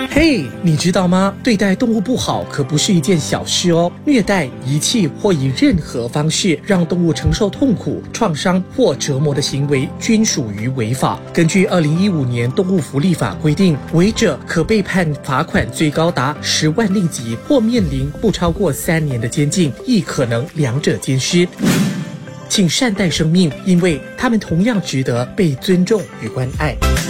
嘿，你知道吗？对待动物不好可不是一件小事哦。虐待、遗弃或以任何方式让动物承受痛苦、创伤或折磨的行为，均属于违法。根据2015年动物福利法规定，违者可被判罚款最高达10万令吉，或面临不超过3年的监禁，亦可能两者兼施。请善待生命，因为它们同样值得被尊重与关爱。